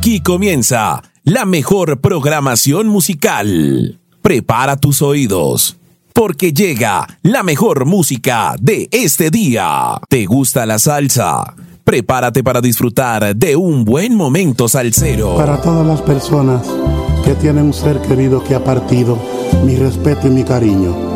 Aquí comienza la mejor programación musical. Prepara tus oídos, porque llega la mejor música de este día. ¿Te gusta la salsa? Prepárate para disfrutar de un buen momento salsero. Para todas las personas que tienen un ser querido que ha partido, mi respeto y mi cariño.